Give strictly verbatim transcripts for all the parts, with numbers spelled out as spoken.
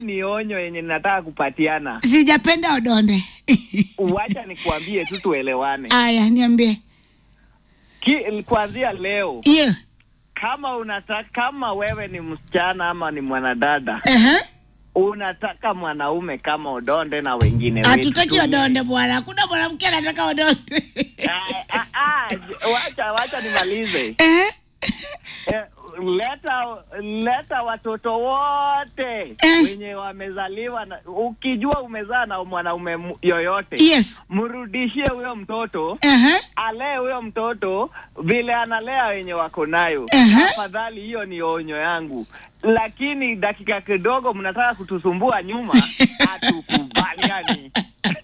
ni onyo yenye nataka kupatiana. Sijapenda Odonde. Uacha nikuambie tu tuelewane. Aya, niambie. Ki kuanzia leo. Yeah. Kama unataka kama wewe ni msichana ama ni mwanadada. Eh. Uh-huh. Unataka mwanaume kama Odonde na wengine wetu. Hatutaki Odonde bwana. Hakuna mwanamke anataka Odonde. Ah ah, wacha wacha nimalize. Eh. Eh, leta leta watoto wote eh. wenye wamezaliwa na, ukijua umezaa na mwanaume yoyote, yes, mrudishie huyo mtoto. uh-huh. Alee huyo mtoto vile analea wenye wako nayo. uh-huh. Afadhali, hiyo ni onyo yangu. Lakini dakika kidogo mnataka kutusumbua nyuma, hatukubaliani.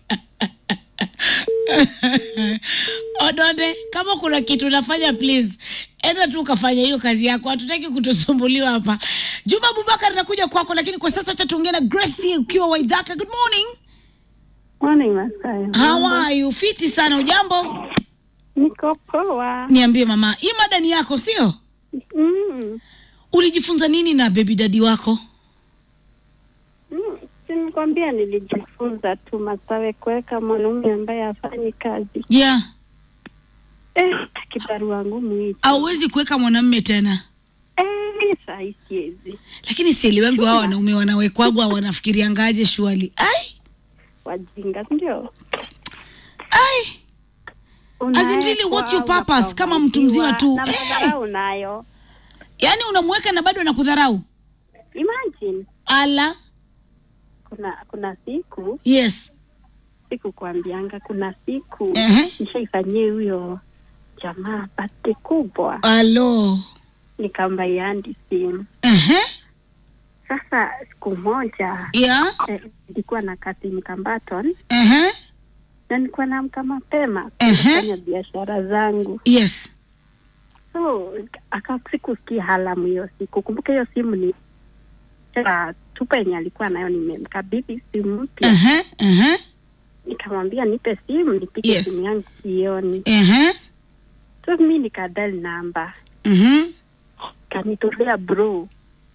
Odonde, kama kuna kitu unafanya, please enda tu ukafanya hiyo kazi yako. Hatutaki kutusumbuliwa hapa. Juma Abubakar nakuja kwako, lakini kwa sasa acha tuongee na Gracie ukiwa Waidhaka. Good morning. Morning, Masai. How are you? Fiti sana, ujambo? Niko poa. Niambie mama, hii mada ni yako, sio? Mm. Ulijifunza nini na baby daddy wako? Mm. Sinikwambia nilijifunza tu Masawe, kuweka mwanaume ambaye hafanyi kazi. Yeah. Eh, kibarua ngumu hicho. Hauwezi kuweka mwanamume tena. Eh, sahi siwezi. Lakini sieli wengi wao wanaume wanawekwagwa wanafikiriangaje shwali. Ai, wajinga ndio. Ai. As in really, what's your purpose kama mtu mzima tu? Na madharau nayo. Yaani unamweka na bado anakudharau? Imagine. Ala. Kuna kuna siku. Yes. Siku kuambianga kuna siku. Uh-huh. Nishaifanyia huyo jamaa pati kubwa. Alo. Nikamba yandi simu. Uh-huh. Sasa siku moja. Yeah. Eh, nilikuwa na kasi Mkambaton. Uh-huh. Na nilikuwa naamka mapema Uh-huh. kufanya biashara zangu. Yes. So akasikusikia halamu hiyo siku. Kumbuka hiyo simu ni cha tupa yenye alikuwa nayo, nimemkabidhi simu mpya. Uh-huh. Uh-huh. Nikamwambia nipe simu nipige yes. simu yangu sioni. Uh-huh. So mimi nikadal namba. Mhm. Kanitolea bro.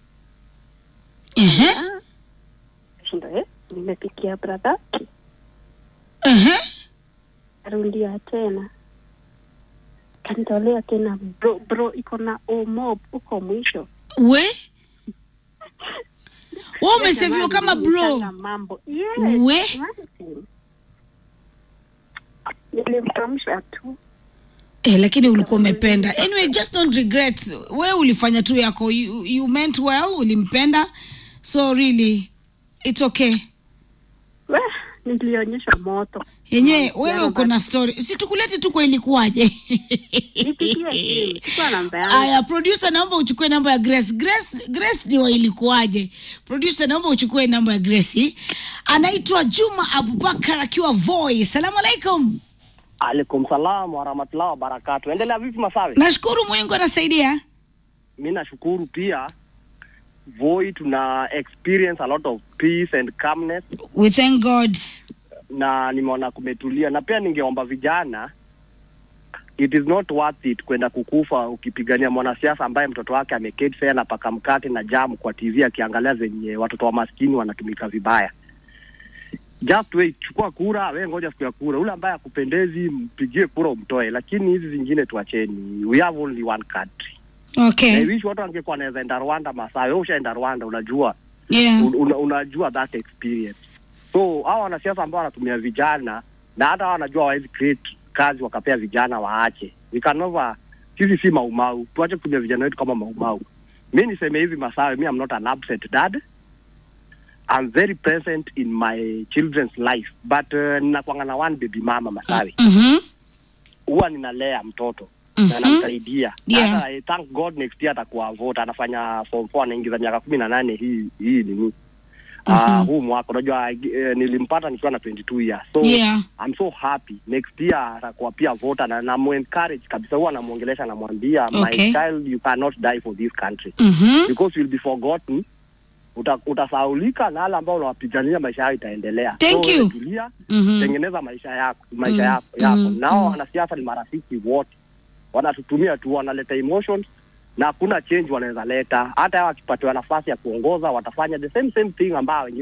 Uh-huh. Shindo eh, nimepikia brother. Uh-huh. Arundia tena. Kanitolea tena bro, bro iko na omob uko mwisho. We? Wewe umesevyo kama bro. Mambo. Yes. We? Nilimtamsha tu. Eh, lakini ulikuwa umependa. Anyway, just don't regret. Wewe ulifanya tu yako. You, you meant well, ulimpenda. So really, it's okay. We, nilionyesha moto. Yenye, wewe uko na story. Si tukulete tu kwa ilikuwaje. Nipigie simu. Chukua namba yangu. Aya, producer naomba uchukue namba ya Grace. Grace, Grace ndio ilikuwaje. Producer naomba uchukue namba ya Grace. Anaitwa Juma Abubakar akiwa Voi. Salamu alaikum. Alaikum salam wa rahmatullahi wa barakatuh. Endelea vipi Masawe? Nashukuru Mungu anasaidia. Mimi nashukuru pia. Voi tuna experience a lot of peace and calmness. We thank God. Na nimeona kumetulia, na pia ningeomba vijana, it is not worth it kwenda kukufa ukipigania mwanasiasa ambaye mtoto wake ameketi fair na paka mkate na jamu kwa T V akiangalia zenye watoto wa maskini wanatumika vibaya. Just wait, chukua kura, wewe ngoja siku ya kura. Ule ambaye akupendezi mpigie kura umtoe, lakini hizi zingine tuacheni. We have only one country. Okay. I wish watu wangekuwa wanaweza enda Rwanda Masawe. Wewe ushaenda Rwanda, unajua. Yeah. Un, una, unajua that experience. So hao wanasiasa ambao wanatumia vijana na hata wanajua hawezi create kazi wakapea vijana waache. We can never, sisi si maumau. Tuache kutumia vijana wetu kama maumau. Mimi niseme hivi Masawe, mimi am not an upset dad. I'm very present in my children's life, but uh, ninakuanga na one baby mama Masawe. Mhm. Huwa ninalea mtoto. Mm-hmm. Na namsaidia. Yeah. Hata I thank God next year atakuwa vote, anafanya form four, anaingiza miaka kumi na nane hii hii nini. Ah, Mm-hmm. uh, huu mwaka unajua uh, nilimpata nikiwa na twenty-two years. So yeah. I'm so happy. Next year atakuwa pia vote, na na encourage kabisa, huwa namuongelesha namwambia okay. my child, you cannot die for this country. Mhm. Because you'll be forgotten. Uta, utasaulika na wale ambao unawapigania maisha yao itaendelea. Thank so, you. Tulia, Mhm. tengeneza maisha yako, maisha mm-hmm. yako yako. Mm-hmm. Nao wanasiasa ni marafiki wote. Wanatutumia tu, wanaleta emotions, na hakuna change wanaweza leta. Hata wakipatiwa nafasi ya kuongoza watafanya the same same thing ambao